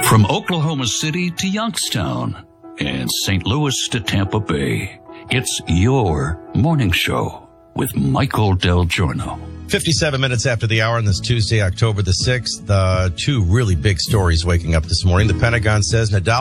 From Oklahoma City to Youngstown and St. Louis to Tampa Bay, it's your morning show with Michael Del Giorno. 57 minutes after the hour on this Tuesday, October the 6th. Two really big stories waking up this morning. The Pentagon says Nadal